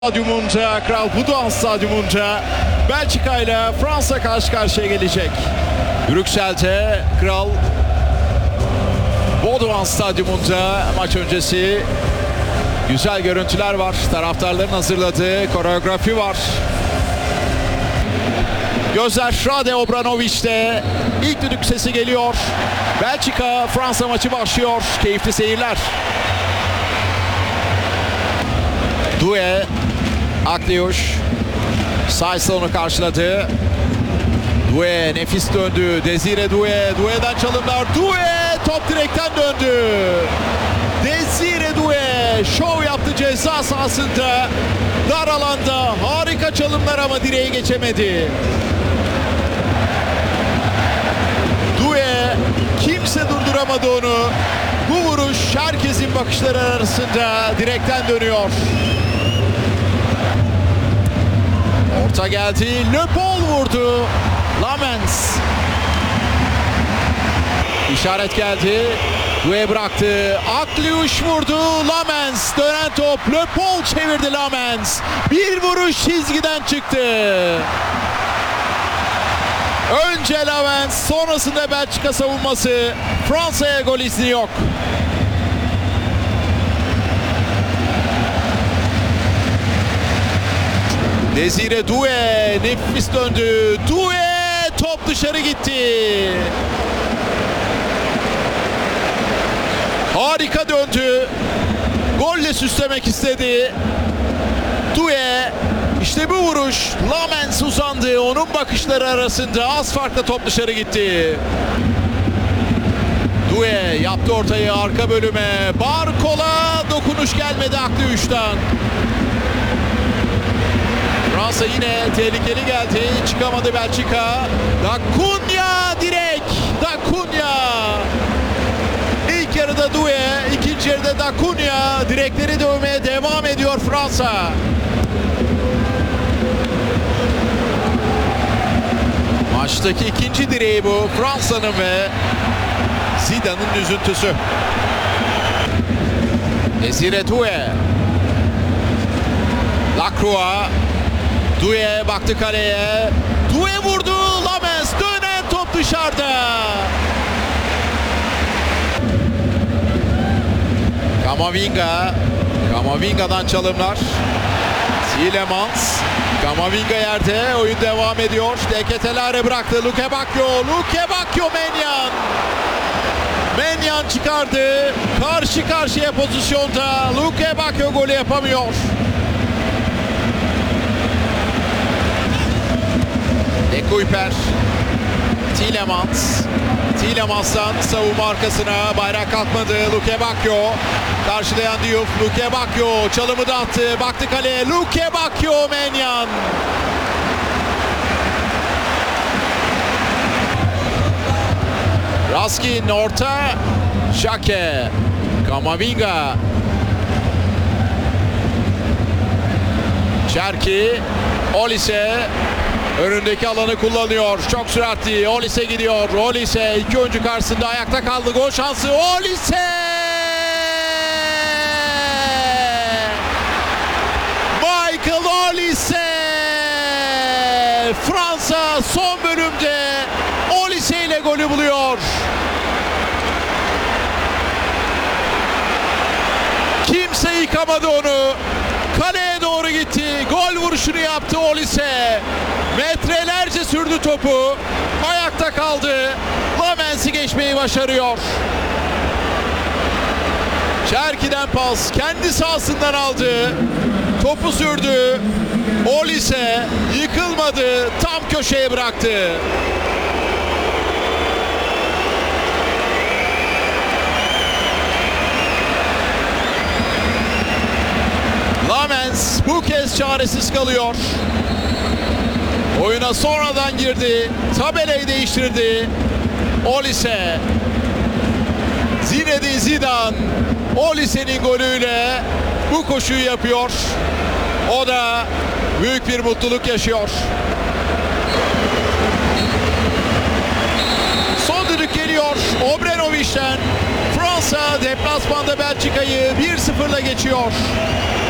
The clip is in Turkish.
Stadyumunda, Kral Budokan Stadyumunda Belçika ile Fransa karşı karşıya gelecek. Brüksel'de Kral Budokan Stadyumunda maç öncesi güzel görüntüler var. Taraftarların hazırladığı koreografi var. Gözler Rade Obramovic'te. İlk düdük sesi geliyor. Belçika-Fransa maçı başlıyor. Keyifli seyirler. Doué, Akliuş, Says'la onu karşıladı. Doué nefis döndü. Desire Doué, Doué'den çalımlar. Doué top direkten döndü. Desire Doué şov yaptı ceza sahasında. Dar alanda harika çalımlar ama direğe geçemedi. Doué kimse durduramadı onu. Bu vuruş herkesin bakışları arasında direkten dönüyor. Orta geldi. Le Paul vurdu. Lamens. İşaret geldi. Doué bıraktı. Akliuş vurdu. Lamens. Dönen top. Le Paul çevirdi Lamens. Bir vuruş çizgiden çıktı. Önce Lamens, sonrasında Belçika savunması. Fransa'ya gol izni yok. Desire Doué nefis döndü. Doué top dışarı gitti. Harika döndü. Golle süslemek istedi. Doué işte bu vuruş. Lamens uzandı. Onun bakışları arasında az farkla top dışarı gitti. Doué yaptı ortayı arka bölüme. Barkol'a dokunuş gelmedi Akliuş'tan. Fransa yine tehlikeli geldi. Çıkamadı Belçika. Da Cunha direk. Da Cunha. İlk yarıda Doué, ikinci yarıda Da Cunha direkleri dövmeye devam ediyor Fransa. Maçtaki ikinci direği bu Fransa'nın ve Zidane'ın üzüntüsü. Desire Doué. Lacroix. Doué baktı kaleye. Doué vurdu. Lamens dönen top dışarıda. Camavinga. Camavinga'dan çalımlar. Tielemans. Camavinga yerde. Oyun devam ediyor. Deketelare bıraktı. Luke Bacchio. Luke Bacchio Maignan. Maignan çıkardı. Karşı karşıya pozisyonda. Luke Bacchio golü yapamıyor. Kuyper, Tielemans, Tielemans'tan savunma arkasına bayrak kalkmadı. Luke Bacchio karşılayan Diouf. Luke Bacchio çalımı da attı. Baktı kaleye. Luke Bacchio Maignan. Raskin orta. Xhaka. Camavinga. Cherki. Olise. Önündeki alanı kullanıyor. Çok süratli. Olise gidiyor. Olise iki oyuncu karşısında ayakta kaldı. Gol şansı. Olise! Michael Olise! Fransa son bölümde Olise ile golü buluyor. Kimse yıkamadı onu. Kaleye doğru gitti. Gol vuruşunu yaptı Olise. Metrelerce sürdü topu. Ayakta kaldı. Lamens'i geçmeyi başarıyor. Cherki'den pas. Kendi sahasından aldı. Topu sürdü. Olise yıkılmadı. Tam köşeye bıraktı. Lamens bu kez çaresiz kalıyor. Oyuna sonradan girdi. Tabelayı değiştirdi. Olise. Zinedine Zidane Olise'nin golüyle bu koşuyu yapıyor. O da büyük bir mutluluk yaşıyor. Son düdük geliyor. Obramovic'ten Fransa deplasmanda Belçika'yı 1-0'la geçiyor.